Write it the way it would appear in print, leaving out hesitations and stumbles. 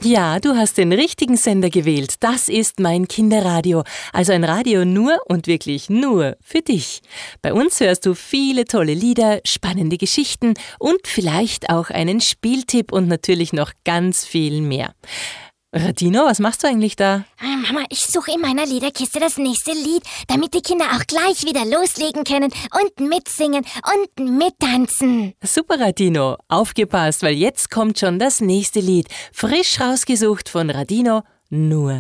Ja, du hast den richtigen Sender gewählt. Das ist mein Kinderradio. Also ein Radio nur und wirklich nur für dich. Bei uns hörst du viele tolle Lieder, spannende Geschichten und vielleicht auch einen Spieltipp und natürlich noch ganz viel mehr. Radino, was machst du eigentlich da? Mama, ich suche in meiner Liederkiste das nächste Lied, damit die Kinder auch gleich wieder loslegen können und mitsingen und mittanzen. Super, Radino. Aufgepasst, weil jetzt kommt schon das nächste Lied. Frisch rausgesucht von Radino, nur